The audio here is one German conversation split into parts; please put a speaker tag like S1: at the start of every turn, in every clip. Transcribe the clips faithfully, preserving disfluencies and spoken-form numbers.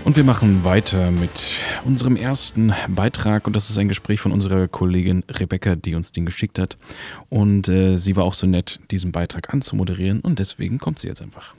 S1: Und wir machen weiter mit unserem ersten Beitrag und das ist ein Gespräch von unserer Kollegin Rebecca, die uns den geschickt hat und äh, sie war auch so nett, diesen Beitrag anzumoderieren und deswegen kommt sie jetzt einfach.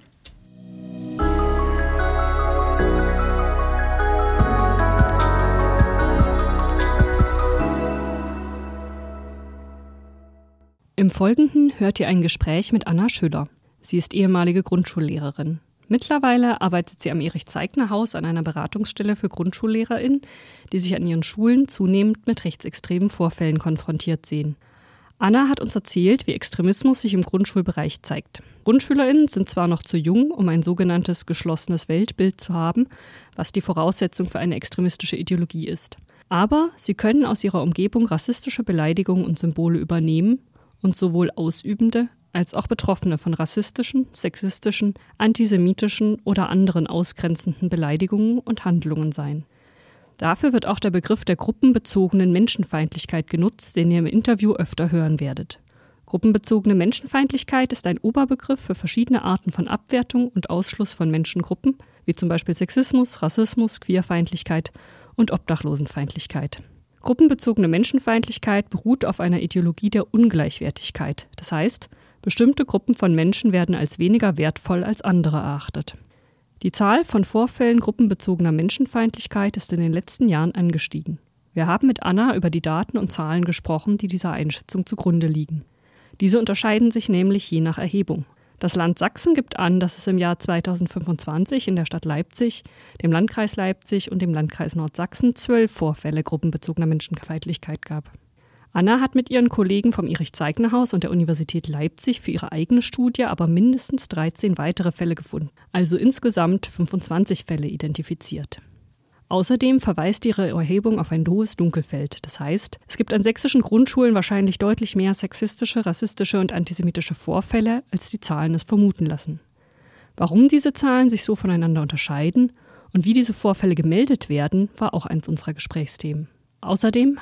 S2: Im Folgenden hört ihr ein Gespräch mit Anna Schüller. Sie ist ehemalige Grundschullehrerin. Mittlerweile arbeitet sie am Erich-Zeigner-Haus an einer Beratungsstelle für GrundschullehrerInnen, die sich an ihren Schulen zunehmend mit rechtsextremen Vorfällen konfrontiert sehen. Anna hat uns erzählt, wie Extremismus sich im Grundschulbereich zeigt. GrundschülerInnen sind zwar noch zu jung, um ein sogenanntes geschlossenes Weltbild zu haben, was die Voraussetzung für eine extremistische Ideologie ist. Aber sie können aus ihrer Umgebung rassistische Beleidigungen und Symbole übernehmen und sowohl Ausübende als auch Betroffene von rassistischen, sexistischen, antisemitischen oder anderen ausgrenzenden Beleidigungen und Handlungen sein. Dafür wird auch der Begriff der gruppenbezogenen Menschenfeindlichkeit genutzt, den ihr im Interview öfter hören werdet. Gruppenbezogene Menschenfeindlichkeit ist ein Oberbegriff für verschiedene Arten von Abwertung und Ausschluss von Menschengruppen, wie zum Beispiel Sexismus, Rassismus, Queerfeindlichkeit und Obdachlosenfeindlichkeit. Gruppenbezogene Menschenfeindlichkeit beruht auf einer Ideologie der Ungleichwertigkeit. Das heißt, bestimmte Gruppen von Menschen werden als weniger wertvoll als andere erachtet. Die Zahl von Vorfällen gruppenbezogener Menschenfeindlichkeit ist in den letzten Jahren angestiegen. Wir haben mit Anna über die Daten und Zahlen gesprochen, die dieser Einschätzung zugrunde liegen. Diese unterscheiden sich nämlich je nach Erhebung. Das Land Sachsen gibt an, dass es im Jahr zweitausendfünfundzwanzig in der Stadt Leipzig, dem Landkreis Leipzig und dem Landkreis Nordsachsen zwölf Vorfälle gruppenbezogener Menschenfeindlichkeit gab. Anna hat mit ihren Kollegen vom Erich-Zeigner-Haus und der Universität Leipzig für ihre eigene Studie aber mindestens dreizehn weitere Fälle gefunden, also insgesamt fünfundzwanzig Fälle identifiziert. Außerdem verweist ihre Erhebung auf ein hohes Dunkelfeld. Das heißt, es gibt an sächsischen Grundschulen wahrscheinlich deutlich mehr sexistische, rassistische und antisemitische Vorfälle, als die Zahlen es vermuten lassen. Warum diese Zahlen sich so voneinander unterscheiden und wie diese Vorfälle gemeldet werden, war auch eins unserer Gesprächsthemen. Außerdem